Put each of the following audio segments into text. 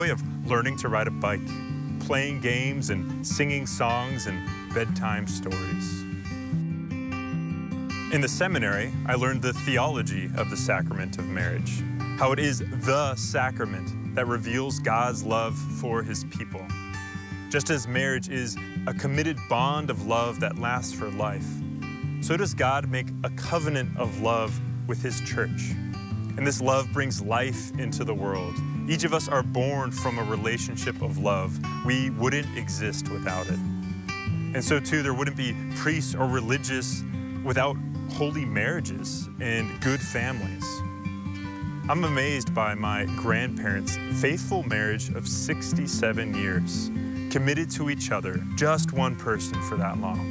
of learning to ride a bike, playing games and singing songs and bedtime stories. In the seminary, I learned the theology of the sacrament of marriage, how it is the sacrament that reveals God's love for his people. Just as marriage is a committed bond of love that lasts for life, so does God make a covenant of love with his church. And this love brings life into the world. Each of us are born from a relationship of love. We wouldn't exist without it. And so too, there wouldn't be priests or religious without holy marriages and good families. I'm amazed by my grandparents' faithful marriage of 67 years, committed to each other, just one person for that long.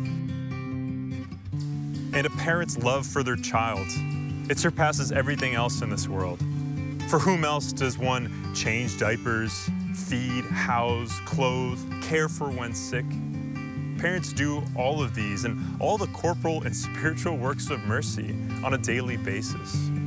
And a parent's love for their child, it surpasses everything else in this world. For whom else does one change diapers, feed, house, clothe, care for when sick? Parents do all of these and all the corporal and spiritual works of mercy on a daily basis.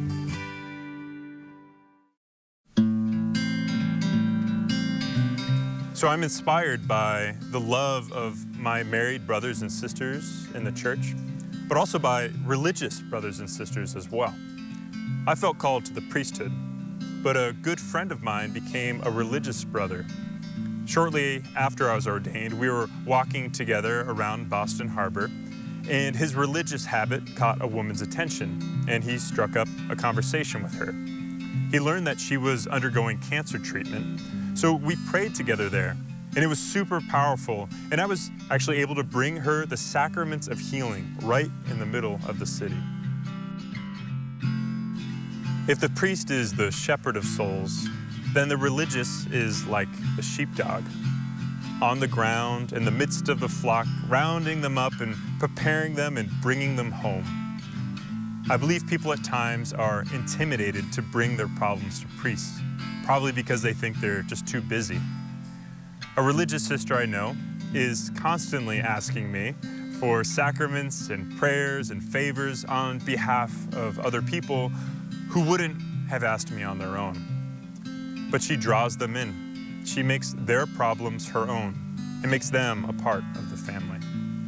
So I'm inspired by the love of my married brothers and sisters in the church, but also by religious brothers and sisters as well. I felt called to the priesthood, but a good friend of mine became a religious brother. Shortly after I was ordained, we were walking together around Boston Harbor, and his religious habit caught a woman's attention, and he struck up a conversation with her. He learned that she was undergoing cancer treatment, so we prayed together there, and it was super powerful, and I was actually able to bring her the sacraments of healing right in the middle of the city. If the priest is the shepherd of souls, then the religious is like the sheepdog, on the ground in the midst of the flock, rounding them up and preparing them and bringing them home. I believe people at times are intimidated to bring their problems to priests, probably because they think they're just too busy. A religious sister I know is constantly asking me for sacraments and prayers and favors on behalf of other people who wouldn't have asked me on their own. But she draws them in. She makes their problems her own and makes them a part of the family.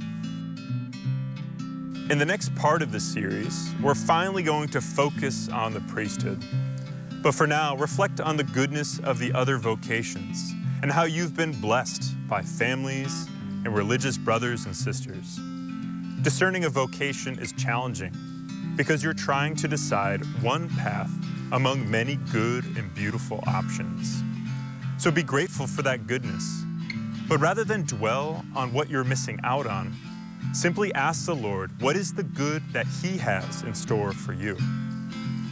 In the next part of the series, we're finally going to focus on the priesthood. But for now, reflect on the goodness of the other vocations and how you've been blessed by families and religious brothers and sisters. Discerning a vocation is challenging because you're trying to decide one path among many good and beautiful options. So be grateful for that goodness. But rather than dwell on what you're missing out on, simply ask the Lord, what is the good that he has in store for you?